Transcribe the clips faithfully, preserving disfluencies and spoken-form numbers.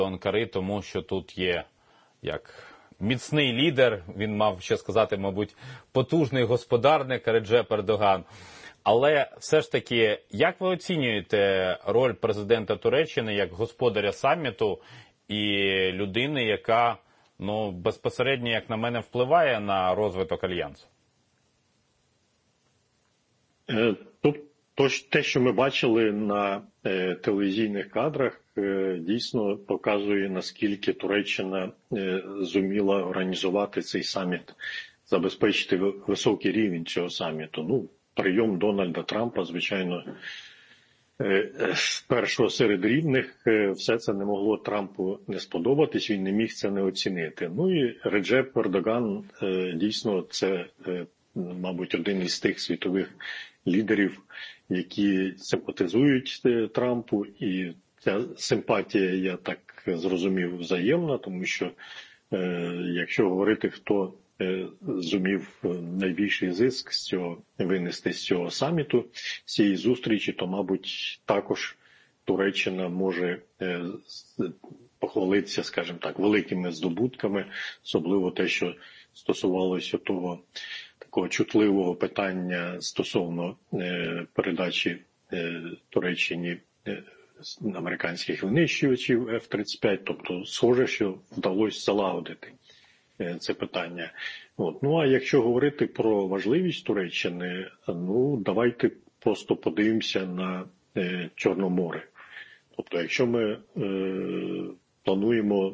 Анкари, тому що тут є як міцний лідер, він мав ще сказати, мабуть, потужний господарник Реджеп Ердоган. Але все ж таки, як ви оцінюєте роль президента Туреччини як господаря саміту і людини, яка, ну, безпосередньо, як на мене, впливає на розвиток Альянсу? Тобто, те, що ми бачили на е, телевізійних кадрах, е, дійсно показує, наскільки Туреччина е, зуміла організувати цей саміт, забезпечити високий рівень цього саміту. Ну, прийом Дональда Трампа, звичайно, першого серед рівних, все це не могло Трампу не сподобатись, він не міг це не оцінити. Ну і Реджеп Ердоган, дійсно, це, мабуть, один із тих світових лідерів, які симпатизують Трампу, і ця симпатія, я так зрозумів, взаємна, тому що, якщо говорити, хто зумів найбільший зиск з цього винести з цього саміту, з цієї зустрічі, то, мабуть, також Туреччина може похвалитися, скажімо так, великими здобутками, особливо те, що стосувалося того такого чутливого питання стосовно передачі Туреччині американських винищувачів еф тридцять п'ять, тобто схоже, що вдалося залагодити це питання. От. Ну, а якщо говорити про важливість Туреччини, ну, давайте просто подивимося на е, Чорне море. Тобто, якщо ми е, плануємо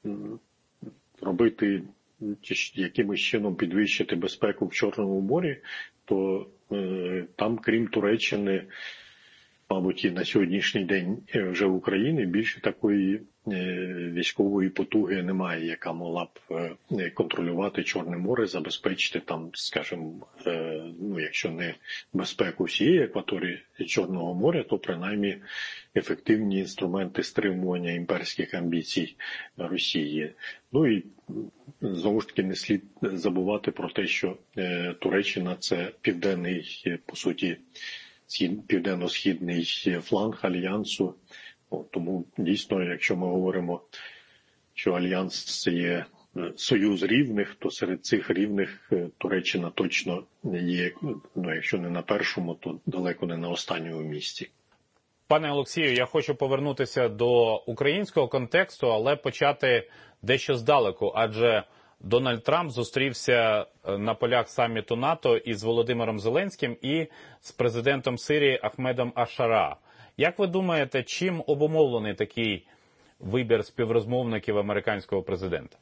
робити, якимось чином підвищити безпеку в Чорному морі, то е, там, крім Туреччини, мабуть, і на сьогоднішній день вже в Україні більше такої військової потуги немає, яка могла б контролювати Чорне море, забезпечити там, скажімо, ну, якщо не безпеку всієї акваторії Чорного моря, то принаймні ефективні інструменти стримування імперських амбіцій Росії. Ну і знову ж таки не слід забувати про те, що Туреччина – це південний, по суті, південно-східний фланг Альянсу. Тому дійсно, якщо ми говоримо, що Альянс – це є союз рівних, то серед цих рівних Туреччина точно є, ну, якщо не на першому, то далеко не на останньому місці. Пане Олексію, я хочу повернутися до українського контексту, але почати дещо здалеку, адже Дональд Трамп зустрівся на полях саміту НАТО із Володимиром Зеленським і з президентом Сирії Ахмедом Аш-Шара. Як ви думаєте, чим обумовлений такий вибір співрозмовників американського президента?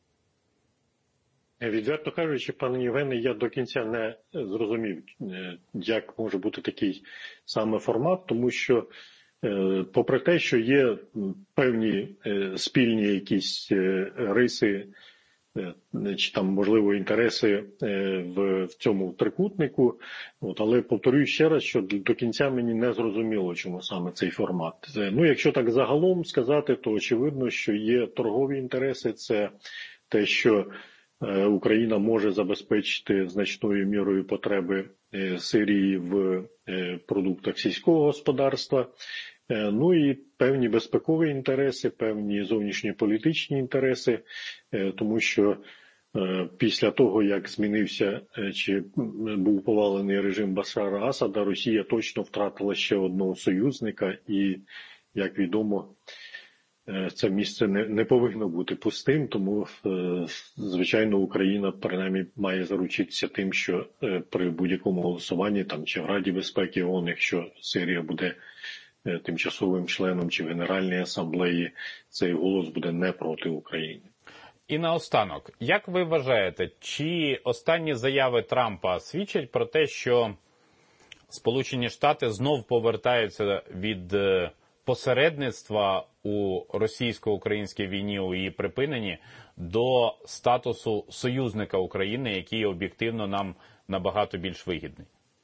Відверто кажучи, пане Євгене, я до кінця не зрозумів, як може бути такий саме формат, тому що, попри те, що є певні спільні якісь риси, чи там, можливо, інтереси в, в цьому трикутнику. От, але повторюю ще раз, що до кінця мені не зрозуміло, чому саме цей формат. Ну, якщо так загалом сказати, то очевидно, що є торгові інтереси. Це те, що Україна може забезпечити значною мірою потреби Сирії в продуктах сільського господарства. Ну і певні безпекові інтереси, певні зовнішньополітичні інтереси, тому що після того, як змінився чи був повалений режим Башара Асада, Росія точно втратила ще одного союзника і, як відомо, це місце не, не повинно бути пустим, тому, звичайно, Україна, принаймні, має заручитися тим, що при будь-якому голосуванні, там, чи в Раді безпеки ООН, якщо Сирія буде тимчасовим членом чи в Генеральній асамблеї, цей голос буде не проти України. І наостанок, як ви вважаєте, чи останні заяви Трампа свідчать про те, що Сполучені Штати знов повертаються від посередництва у російсько-українській війні, у її припиненні, до статусу союзника України, який об'єктивно нам набагато більш вигідний?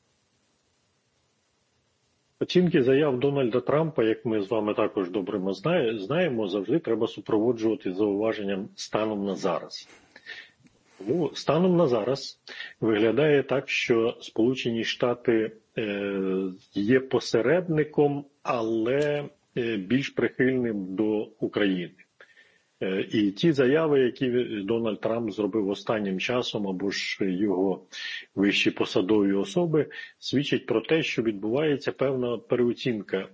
Оцінки заяв Дональда Трампа, як ми з вами також добре знаємо, завжди треба супроводжувати зауваженням станом на зараз. Тому станом на зараз виглядає так, що Сполучені Штати е, є посередником, але більш прихильним до України. І ті заяви, які Дональд Трамп зробив останнім часом, або ж його вищі посадові особи, свідчать про те, що відбувається певна переоцінка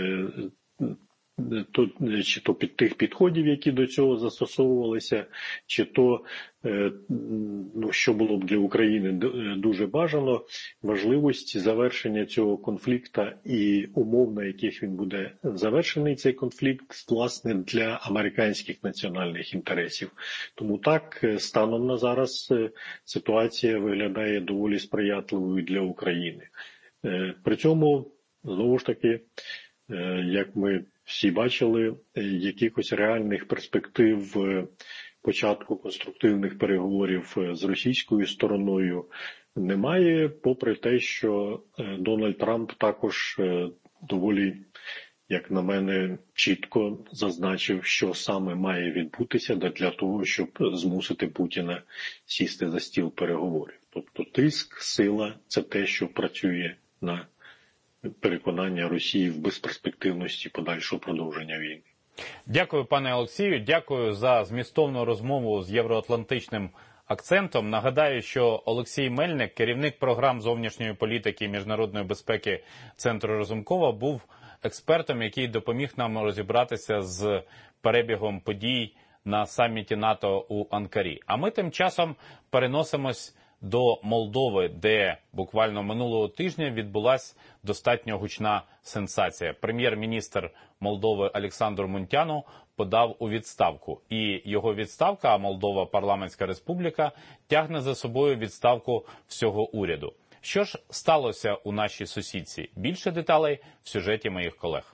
то, чи то під тих підходів, які до цього застосовувалися, чи то, ну, що було б для України дуже бажано, важливість завершення цього конфлікту і умов, на яких він буде завершений цей конфлікт, власне, для американських національних інтересів. Тому так, станом на зараз ситуація виглядає доволі сприятливою для України. При цьому, знову ж таки, як ми всі бачили, якихось реальних перспектив початку конструктивних переговорів з російською стороною немає, попри те, що Дональд Трамп також доволі, як на мене, чітко зазначив, що саме має відбутися для того, щоб змусити Путіна сісти за стіл переговорів. Тобто тиск, сила – це те, що працює на переконання Росії в безперспективності подальшого продовження війни. Дякую, пане Олексію. Дякую за змістовну розмову з євроатлантичним акцентом. Нагадаю, що Олексій Мельник, керівник програм зовнішньої політики і міжнародної безпеки Центру Разумкова, був експертом, який допоміг нам розібратися з перебігом подій на саміті НАТО у Анкарі. А ми тим часом переносимось до Молдови, де буквально минулого тижня відбулася достатньо гучна сенсація. Прем'єр-міністр Молдови Олександр Мунтяну подав у відставку. І його відставка, а Молдова – парламентська республіка, тягне за собою відставку всього уряду. Що ж сталося у нашій сусідці? Більше деталей в сюжеті моїх колег.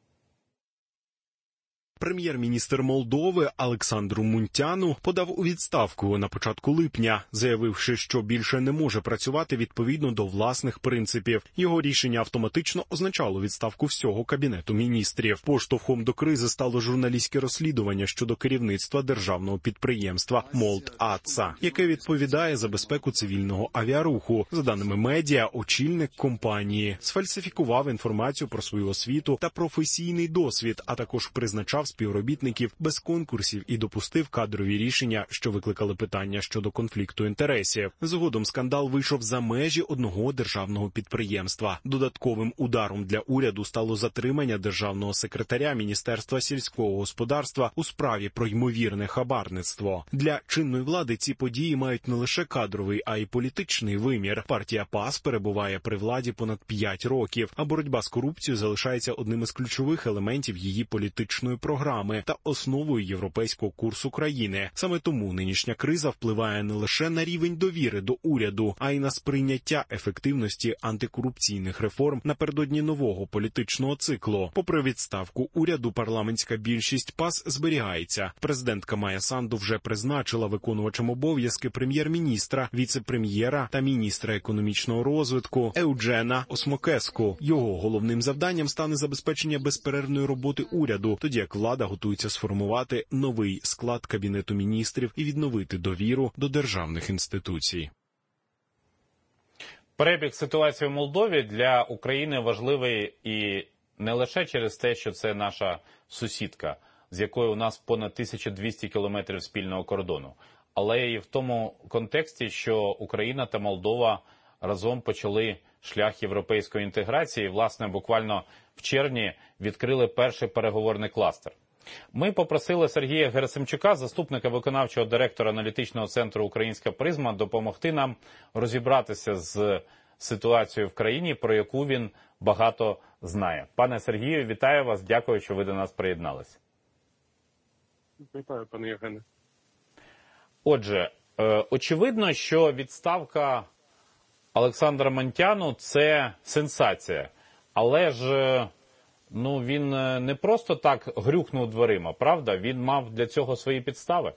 Прем'єр-міністр Молдови Олександру Мунтяну подав у відставку на початку липня, заявивши, що більше не може працювати відповідно до власних принципів. Його рішення автоматично означало відставку всього Кабінету міністрів. Поштовхом до кризи стало журналістське розслідування щодо керівництва державного підприємства «Молдатса», яке відповідає за безпеку цивільного авіаруху. За даними медіа, очільник компанії сфальсифікував інформацію про свою освіту та професійний досвід, а також призначав співробітників без конкурсів і допустив кадрові рішення, що викликали питання щодо конфлікту інтересів. Згодом скандал вийшов за межі одного державного підприємства. Додатковим ударом для уряду стало затримання державного секретаря Міністерства сільського господарства у справі про ймовірне хабарництво. Для чинної влади ці події мають не лише кадровий, а й політичний вимір. Партія ПАС перебуває при владі понад п'ять років, а боротьба з корупцією залишається одним із ключових елементів її політичної програми та основою європейського курсу країни. Саме тому нинішня криза впливає не лише на рівень довіри до уряду, а й на сприйняття ефективності антикорупційних реформ напередодні нового політичного циклу. Попри відставку уряду, парламентська більшість ПАС зберігається. Президентка Майя Санду вже призначила виконувачем обов'язки прем'єр-міністра, віце-прем'єра та міністра економічного розвитку Еуджена Осмокеску. Його головним завданням стане забезпечення безперервної роботи уряду, тоді як влада готується сформувати новий склад Кабінету міністрів і відновити довіру до державних інституцій. Перебіг ситуації в Молдові для України важливий і не лише через те, що це наша сусідка, з якою у нас понад тисяча двісті кілометрів спільного кордону, але і в тому контексті, що Україна та Молдова разом почали шлях європейської інтеграції. Власне, буквально в червні відкрили перший переговорний кластер. Ми попросили Сергія Герасимчука, заступника виконавчого директора аналітичного центру «Українська призма», допомогти нам розібратися з ситуацією в країні, про яку він багато знає. Пане Сергію, вітаю вас, дякую, що ви до нас приєдналися. Вітаю, пане Євгене. Отже, очевидно, що відставка Олександра Мунтяну – це сенсація, але ж ну, він не просто так грюкнув дверима, правда? Він мав для цього свої підстави.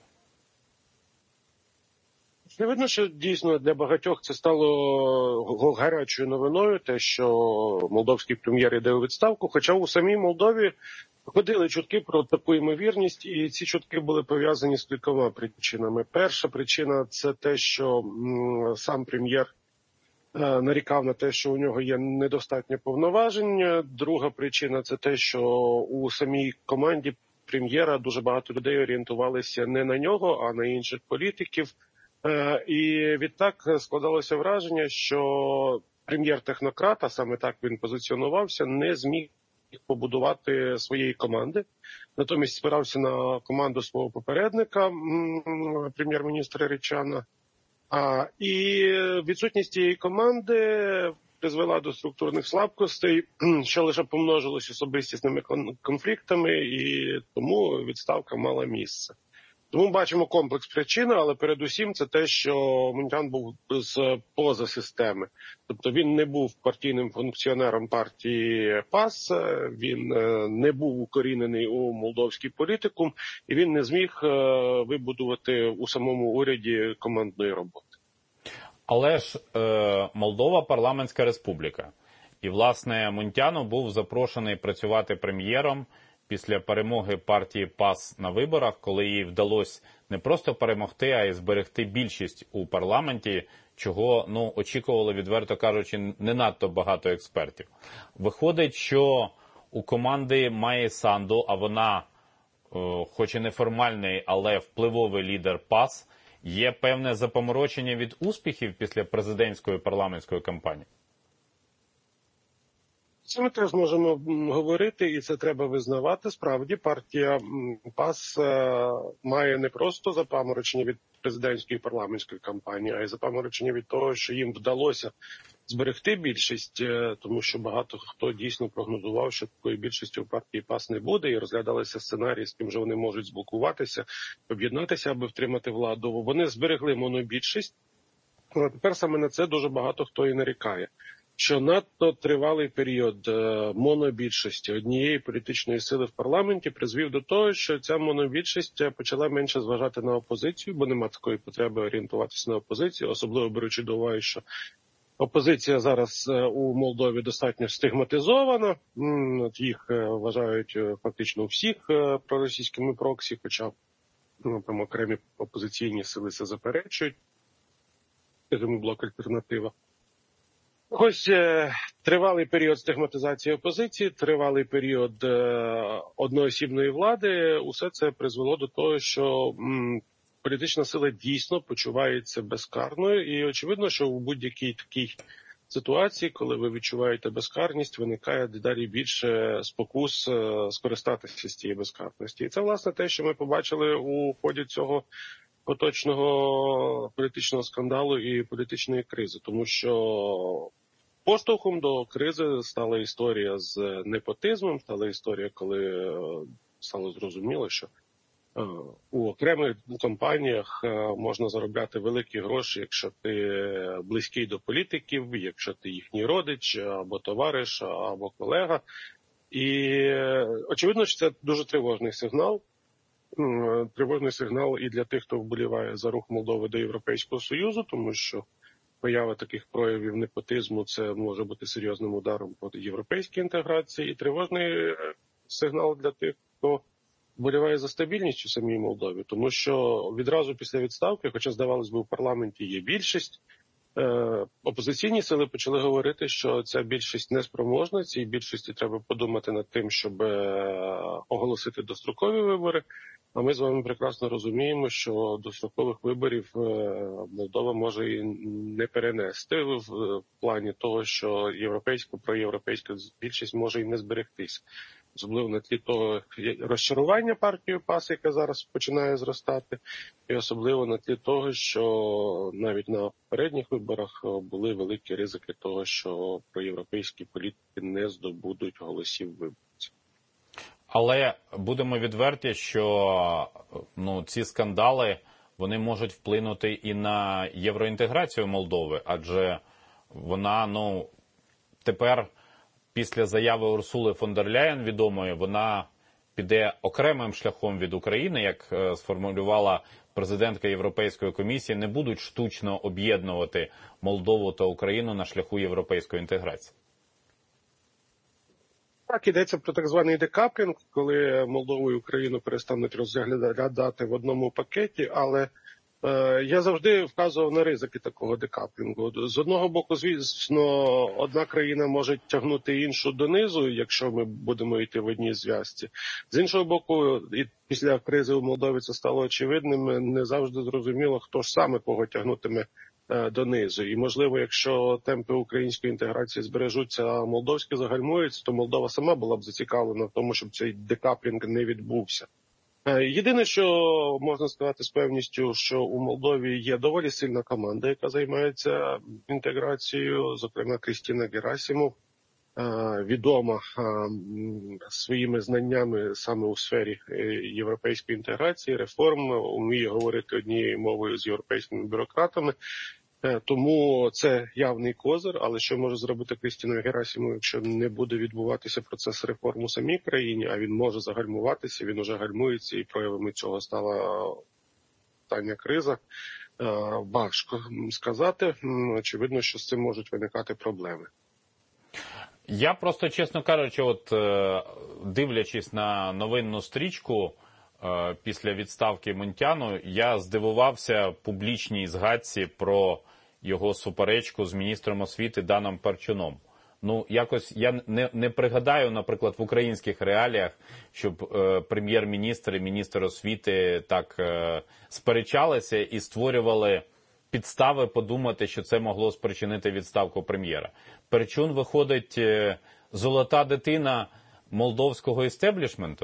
Очевидно, що дійсно для багатьох це стало гарячою новиною, те, що молдовський прем'єр йде у відставку, хоча у самій Молдові ходили чутки про таку ймовірність, і ці чутки були пов'язані з кількома причинами. Перша причина – це те, що м, сам прем'єр нарікав на те, що у нього є недостатньо повноважень. Друга причина – це те, що у самій команді прем'єра, дуже багато людей орієнтувалися не на нього, а на інших політиків. І відтак складалося враження, що прем'єр-технократ, а саме так він позиціонувався, не зміг побудувати своєї команди. Натомість спирався на команду свого попередника, прем'єр-міністра Ричана. А, і відсутність цієї команди призвела до структурних слабкостей, що лише помножилось особистісними конфліктами, і тому відставка мала місце. Тому бачимо комплекс причин, але передусім це те, що Мунтян був з поза системи. Тобто він не був партійним функціонером партії ПАС, він не був укорінений у молдовський політикум, і він не зміг вибудувати у самому уряді командної роботи. Але ж е, Молдова – парламентська республіка. І, власне, Мунтяну був запрошений працювати прем'єром після перемоги партії ПАС на виборах, коли їй вдалося не просто перемогти, а й зберегти більшість у парламенті, чого, ну, очікували, відверто кажучи, не надто багато експертів. Виходить, що у команди Майї Санду, а вона, е, хоч і неформальний, але впливовий лідер ПАС, є певне запоморочення від успіхів після президентської парламентської кампанії? Це ми теж можемо говорити, і це треба визнавати. Справді, партія ПАС має не просто запаморочення від президентської парламентської кампанії, а й запаморочення від того, що їм вдалося зберегти більшість, тому що багато хто дійсно прогнозував, що такої більшості у партії ПАС не буде, і розглядалися сценарії, з ким же вони можуть зблокуватися, об'єднатися, аби втримати владу. Вони зберегли монобільшість, але тепер саме на це дуже багато хто і нарікає. Що надто тривалий період монобільшості однієї політичної сили в парламенті призвів до того, що ця монобільшість почала менше зважати на опозицію, бо нема такої потреби орієнтуватися на опозицію, особливо беручи до уваги, що опозиція зараз у Молдові достатньо стигматизована, їх вважають фактично всіх проросійськими проксі, хоча ну, там окремі опозиційні сили це заперечують, скажімо, блок «Альтернатива». Ось е, тривалий період стигматизації опозиції, тривалий період е, одноосібної влади, усе це призвело до того, що м, політична сила дійсно почувається безкарною. І очевидно, що в будь-якій такій ситуації, коли ви відчуваєте безкарність, виникає дедалі більше спокус е, скористатися з цієї безкарності. І це, власне, те, що ми побачили у ході цього поточного політичного скандалу і політичної кризи. Тому що поштовхом до кризи стала історія з непотизмом, стала історія, коли стало зрозуміло, що у окремих компаніях можна заробляти великі гроші, якщо ти близький до політиків, якщо ти їхній родич, або товариш, або колега. І очевидно, що це дуже тривожний сигнал. Тривожний сигнал і для тих, хто вболіває за рух Молдови до Європейського Союзу, тому що поява таких проявів непотизму – це може бути серйозним ударом по європейській інтеграції. І тривожний сигнал для тих, хто вболіває за стабільність у самій Молдові, тому що відразу після відставки, хоча, здавалось би, у парламенті є більшість, опозиційні сили почали говорити, що ця більшість неспроможна, цій більшості треба подумати над тим, щоб оголосити дострокові вибори. А ми з вами прекрасно розуміємо, що дострокових виборів Молдова може і не перенести в плані того, що європейська, проєвропейська більшість може і не зберегтись. Особливо на тлі того розчарування партією ПАС, яка зараз починає зростати, і особливо на тлі того, що навіть на попередніх виборах були великі ризики того, що проєвропейські політики не здобудуть голосів виборців. Але будемо відверті, що ну, ці скандали, вони можуть вплинути і на євроінтеграцію Молдови, адже вона, ну, тепер після заяви Урсули фон дер Ляєн відомої, вона піде окремим шляхом від України, як сформулювала президентка Європейської комісії, не будуть штучно об'єднувати Молдову та Україну на шляху європейської інтеграції. Так, йдеться про так званий декаплінг, коли Молдову і Україну перестануть розглядати в одному пакеті, але Я завжди вказував на ризики такого декаплінгу. З одного боку, звісно, одна країна може тягнути іншу донизу, якщо ми будемо йти в одній зв'язці. З іншого боку, і після кризи у Молдові це стало очевидним, не завжди зрозуміло, хто ж саме кого тягнутиме донизу. І, можливо, якщо темпи української інтеграції збережуться, а молдовські загальмуються, то Молдова сама була б зацікавлена в тому, щоб цей декаплінг не відбувся. Єдине, що можна сказати з певністю, що у Молдові є доволі сильна команда, яка займається інтеграцією, зокрема Крістіна Герасимов, відома своїми знаннями саме у сфері європейської інтеграції, реформ, вміє говорити однією мовою з європейськими бюрократами. Тому це явний козир, але що може зробити Крістіна Герасимов, якщо не буде відбуватися процес реформ у самій країні, а він може загальмуватися, він уже гальмується, і проявами цього стала остання криза. Важко сказати. Очевидно, що з цим можуть виникати проблеми. Я просто, чесно кажучи, от дивлячись на новинну стрічку після відставки Мунтяну, я здивувався публічній згадці про його суперечку з міністром освіти Даном Парчуном. Ну, якось я не, не пригадаю, наприклад, в українських реаліях, щоб е, прем'єр-міністр і міністр освіти так е, сперечалися і створювали підстави подумати, що це могло спричинити відставку прем'єра. Парчун виходить е, золота дитина молдовського істеблішменту?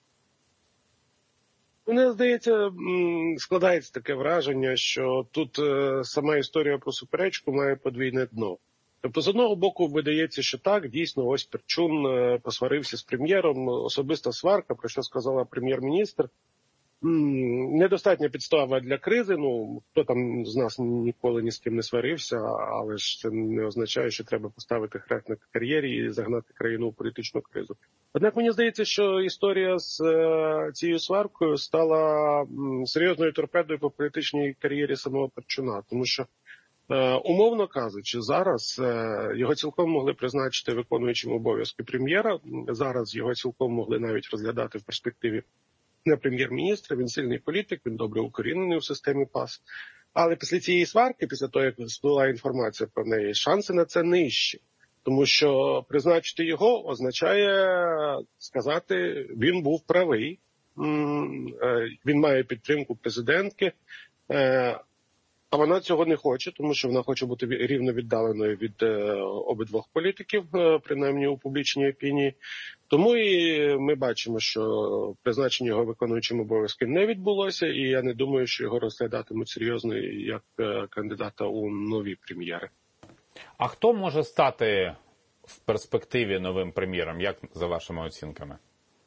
Мені здається, складається таке враження, що тут сама історія про суперечку має подвійне дно. Тобто, з одного боку, видається, що так, дійсно, ось Парчун посварився з прем'єром, особиста сварка, про що сказала прем'єр-міністр. Недостатня підстава для кризи, ну, хто там з нас ніколи ні з ким не сварився, але ж це не означає, що треба поставити хрест на кар'єрі і загнати країну у політичну кризу. Однак мені здається, що історія з е, цією сваркою стала м, серйозною торпедою по політичній кар'єрі самого Парчуна, тому що, е, умовно кажучи, зараз е, його цілком могли призначити виконуючим обов'язки прем'єра, зараз його цілком могли навіть розглядати в перспективі на прем'єр-міністра, він сильний політик, він добре укорінений у системі ПАС. Але після цієї сварки, після того, як сплила інформація про неї, шанси на це нижчі. Тому що призначити його означає сказати, він був правий, він має підтримку президентки, а вона цього не хоче, тому що вона хоче бути рівно віддаленою від обидвох політиків, принаймні у публічній опінії. Тому і ми бачимо, що призначення його виконуючим обов'язки не відбулося, і я не думаю, що його розглядатимуть серйозно як кандидата у нові прем'єри. А хто може стати в перспективі новим прем'єром, як за вашими оцінками?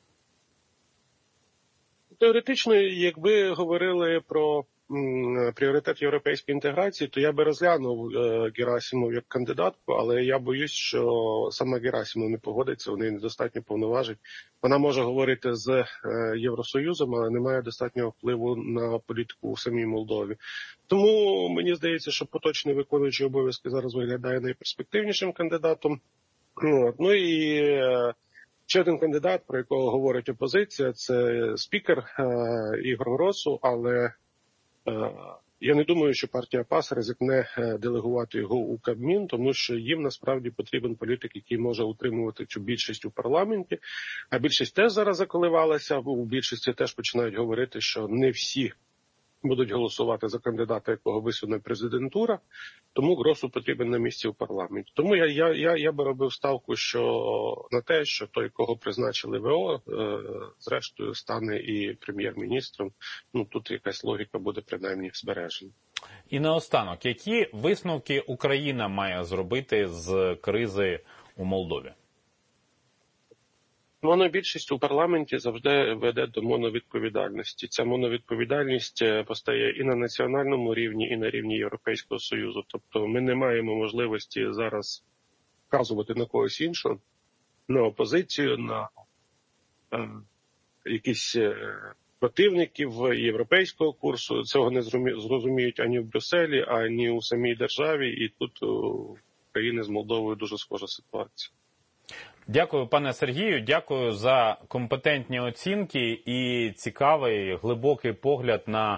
Теоретично, якби говорили про м, пріоритет європейської інтеграції, то я би розглянув е, Герасимов як кандидатку, але я боюсь, що сама Герасимов не погодиться, у неї недостатньо повноважень. Вона може говорити з е, Євросоюзом, але не має достатнього впливу на політику у самій Молдові. Тому мені здається, що поточний виконуючий обов'язки зараз виглядає найперспективнішим кандидатом. Ну і е, ще один кандидат, про якого говорить опозиція, це спікер е, Ігор Гросу, але е, я не думаю, що партія ПАС ризикне делегувати його у Кабмін, тому що їм насправді потрібен політик, який може утримувати цю більшість у парламенті. А більшість теж зараз заколивалася, у більшості теж починають говорити, що не всі будуть голосувати за кандидата, якого висуне президентура, тому Гросу потрібен на місці у парламенті. Тому я, я, я, я би робив ставку що, на те, що той, кого призначили ВО, е, зрештою стане і прем'єр-міністром. Ну, тут якась логіка буде принаймні збережена. І наостанок, які висновки Україна має зробити з кризи у Молдові? Монобільшість у парламенті завжди веде до моновідповідальності. Ця моновідповідальність постає і на національному рівні, і на рівні Європейського Союзу. Тобто ми не маємо можливості зараз вказувати на когось іншого, на опозицію, на е, якісь е, противників європейського курсу. Цього не зрозуміють ані в Брюсселі, ані у самій державі. І тут у країни з Молдовою дуже схожа ситуація. Дякую, пане Сергію, дякую за компетентні оцінки і цікавий, глибокий погляд на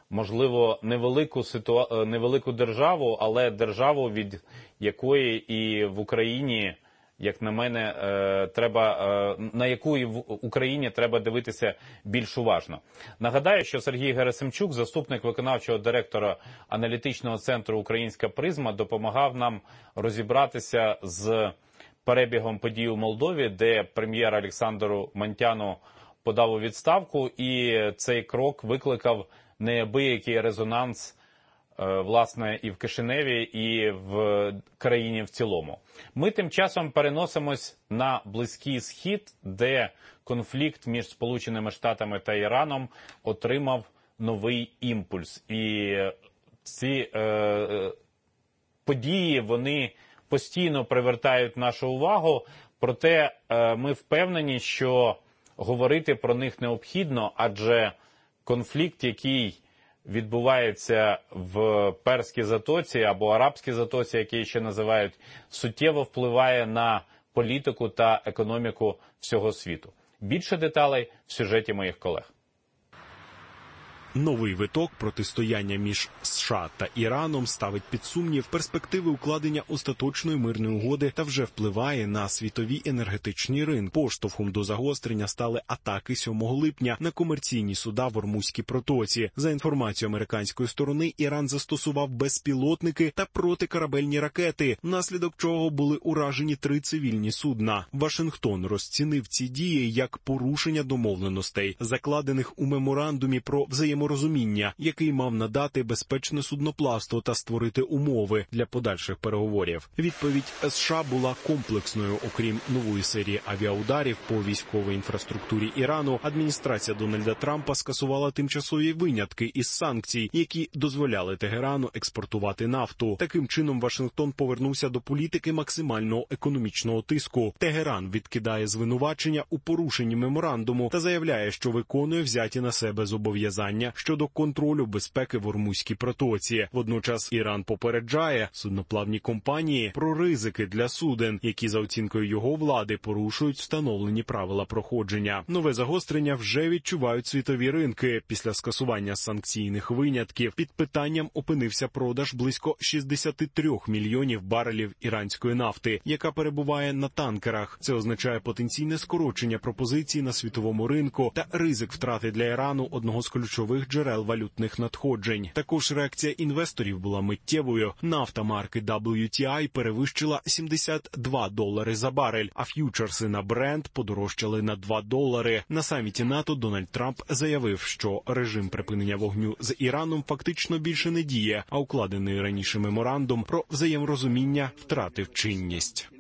можливо, невелику ситуа... невелику державу, але державу, від якої і в Україні, як на мене, треба, на яку і в Україні треба дивитися більш уважно. Нагадаю, що Сергій Герасимчук, заступник виконавчого директора аналітичного центру «Українська призма», допомагав нам розібратися з перебігом подій у Молдові, де прем'єр Олександру Мунтяну подав у відставку, і цей крок викликав неабиякий резонанс, власне, і в Кишиневі, і в країні в цілому. Ми тим часом переносимось на Близький Схід, де конфлікт між Сполученими Штатами та Іраном отримав новий імпульс. І ці е, події, вони постійно привертають нашу увагу, проте е, ми впевнені, що говорити про них необхідно, адже конфлікт, який відбувається в Перській затоці або Арабській затоці, які ще називають, суттєво впливає на політику та економіку всього світу. Більше деталей в сюжеті моїх колег. Новий виток протистояння між США та Іраном ставить під сумнів перспективи укладення остаточної мирної угоди та вже впливає на світові енергетичні ринки. Поштовхом до загострення стали атаки сьомого липня на комерційні суда в Ормузькій протоці. За інформацією американської сторони, Іран застосував безпілотники та протикорабельні ракети, внаслідок чого були уражені три цивільні судна. Вашингтон розцінив ці дії як порушення домовленостей, закладених у меморандумі про взаємодію розуміння, який мав надати безпечне судноплавство та створити умови для подальших переговорів. Відповідь США була комплексною. Окрім нової серії авіаударів по військовій інфраструктурі Ірану, адміністрація Дональда Трампа скасувала тимчасові винятки із санкцій, які дозволяли Тегерану експортувати нафту. Таким чином, Вашингтон повернувся до політики максимального економічного тиску. Тегеран відкидає звинувачення у порушенні меморандуму та заявляє, що виконує взяті на себе зобов'язання щодо контролю безпеки в Ормузькій протоці. Водночас Іран попереджає судноплавні компанії про ризики для суден, які, за оцінкою його влади, порушують встановлені правила проходження. Нове загострення вже відчувають світові ринки. Після скасування санкційних винятків під питанням опинився продаж близько шістдесят три мільйонів барелів іранської нафти, яка перебуває на танкерах. Це означає потенційне скорочення пропозицій на світовому ринку та ризик втрати для Ірану одного з ключових джерел валютних надходжень. Також реакція інвесторів була миттєвою. Нафта марки дабл ю ті ай перевищила сімдесят два долари за барель, а ф'ючерси на Брент подорожчали на два долари. На саміті НАТО Дональд Трамп заявив, що режим припинення вогню з Іраном фактично більше не діє, а укладений раніше меморандум про взаєморозуміння втратив чинність.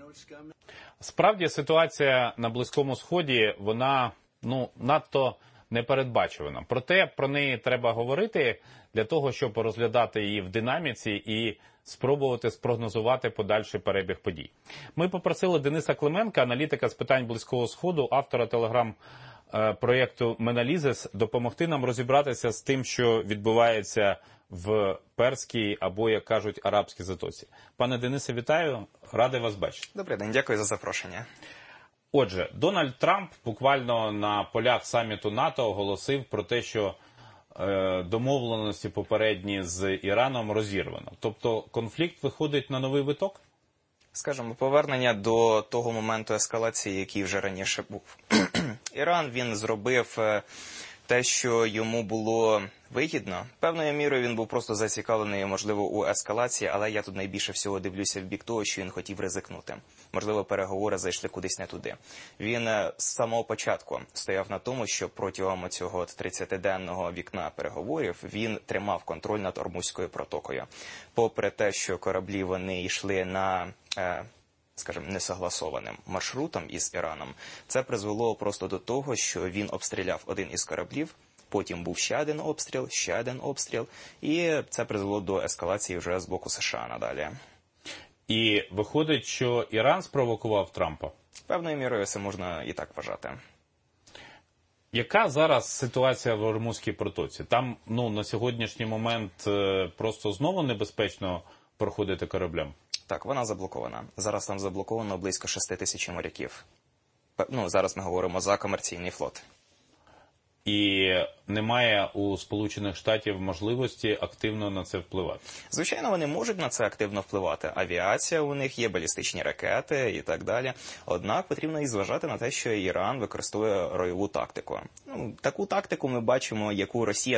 Справді, ситуація на Близькому Сході, вона, ну, надто непередбачувана. Проте про неї треба говорити для того, щоб розглядати її в динаміці і спробувати спрогнозувати подальший перебіг подій. Ми попросили Дениса Клименка, аналітика з питань Близького Сходу, автора телеграм-проєкту «Меналізис», допомогти нам розібратися з тим, що відбувається в Перській або, як кажуть, Арабській затоці. Пане Денисе, вітаю, радий вас бачити. Добрий день, дякую за запрошення. Отже, Дональд Трамп буквально на полях саміту НАТО оголосив про те, що е, домовленості попередні з Іраном розірвано. Тобто конфлікт виходить на новий виток? Скажімо, повернення до того моменту ескалації, який вже раніше був. Іран, він зробив те, що йому було вигідно. Певною мірою він був просто зацікавлений, можливо, у ескалації, але я тут найбільше всього дивлюся в бік того, що він хотів ризикнути. Можливо, переговори зайшли кудись не туди. Він з самого початку стояв на тому, що протягом цього тридцятиденного вікна переговорів він тримав контроль над Ормузькою протокою. Попри те, що кораблі вони йшли на, е, скажімо, несогласованим маршрутом із Іраном, це призвело просто до того, що він обстріляв один із кораблів, потім був ще один обстріл, ще один обстріл, і це призвело до ескалації вже з боку США надалі. І виходить, що Іран спровокував Трампа? Певною мірою це можна і так вважати. Яка зараз ситуація в Ормузькій протоці? Там, ну, на сьогоднішній момент просто знову небезпечно проходити кораблям? Так, вона заблокована. Зараз там заблоковано близько шести тисяч моряків. Ну, зараз ми говоримо за комерційний флот. і немає у Сполучених Штатів можливості активно на це впливати? Звичайно, вони можуть на це активно впливати. Авіація у них є, балістичні ракети і так далі. Однак потрібно і зважати на те, що Іран використовує ройову тактику. Ну, таку тактику ми бачимо, яку Росія